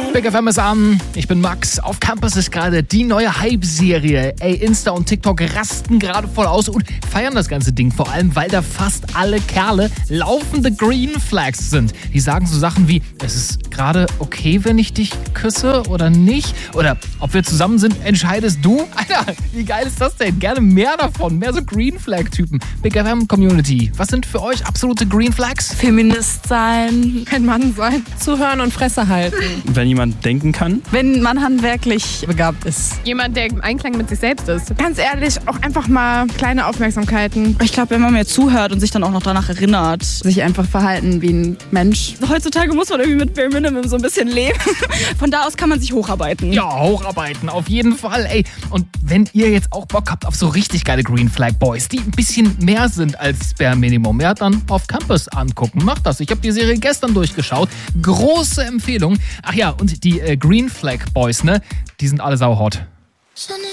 Big FM ist an, ich bin Max. Auf Campus ist gerade die neue Hype-Serie. Insta und TikTok rasten gerade voll aus und feiern das ganze Ding. Vor allem, weil da fast alle Kerle laufende Green Flags sind. Die sagen so Sachen wie, es ist gerade okay, wenn ich dich küsse oder nicht. Oder ob wir zusammen sind, entscheidest du. Alter, wie geil ist das denn? Gerne mehr davon, mehr so Green Flag-Typen. Big FM Community, was sind für euch absolute Green Flags? Feminist sein, Kein Mann sein. Zuhören und Fresse halten. Wenn jemand denken kann. wenn man handwerklich begabt ist. Jemand, der im Einklang mit sich selbst ist. Ganz ehrlich, auch einfach mal kleine Aufmerksamkeiten. Ich glaube, wenn man mir zuhört und sich dann auch noch danach erinnert. Sich einfach verhalten wie ein Mensch. Heutzutage muss man irgendwie mit Bare Minimum so ein bisschen leben. Von da aus kann man sich hocharbeiten. Ja, hocharbeiten, auf jeden Fall, ey. Und wenn ihr jetzt auch Bock habt auf so richtig geile Green Flag Boys, die ein bisschen mehr sind als Bare Minimum, ja, dann auf Campus angucken. Macht das. Ich habe die Serie gestern durchgeschaut. Große Empfehlung. Ach ja, und die Green Flag Boys, ne, die sind alle sauhot.